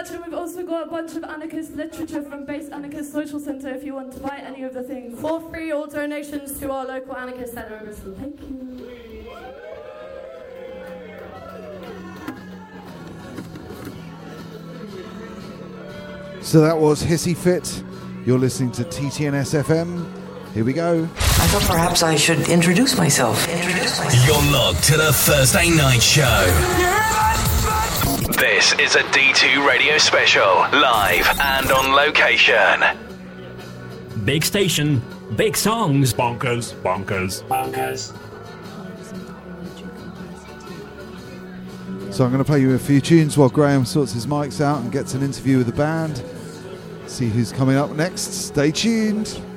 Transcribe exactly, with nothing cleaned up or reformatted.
much. And we've also got a bunch of anarchist literature from Base Anarchist Social Centre if you want to buy any of the things. For free, all donations to our local anarchist centre in Bristol. Thank you. So that was Hissy Fit. You're listening to T T N S F M. Here we go. I thought perhaps I should introduce myself. Introduce myself. You're locked to the Thursday Night Show. This is a D two radio special, live and on location. Big station, big songs. Bonkers, bonkers, bonkers. So I'm going to play you a few tunes while Graham sorts his mics out and gets an interview with the band. See who's coming up next. Stay tuned.